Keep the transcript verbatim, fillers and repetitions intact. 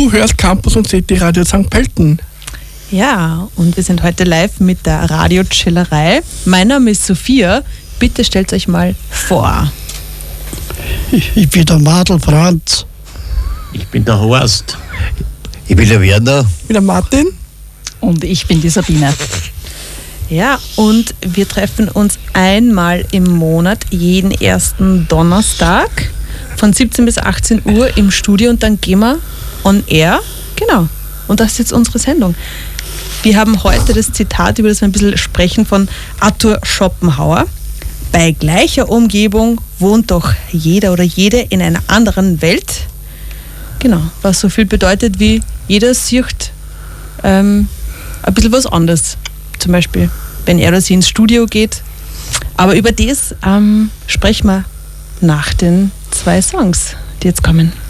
Du hörst Campus und City Radio Sankt Pölten. Ja, und wir sind heute live mit der Radio-Chillerei. Mein Name ist Sophia. Bitte stellt euch mal vor. Ich, ich bin der Madel Franz. Ich bin der Horst. Ich bin der Werner. Ich bin der Martin. Und ich bin die Sabine. Ja, und wir treffen uns einmal im Monat, jeden ersten Donnerstag von siebzehn bis achtzehn Uhr im Studio und dann gehen wir on air. Genau. Und das ist jetzt unsere Sendung. Wir haben heute das Zitat, über das wir ein bisschen sprechen, von Arthur Schopenhauer. Bei gleicher Umgebung wohnt doch jeder oder jede in einer anderen Welt. Genau, was so viel bedeutet wie jeder sieht ähm, ein bisschen was anderes. Zum Beispiel, wenn er oder sie ins Studio geht. Aber über das ähm, sprechen wir nach den zwei Songs, die jetzt kommen.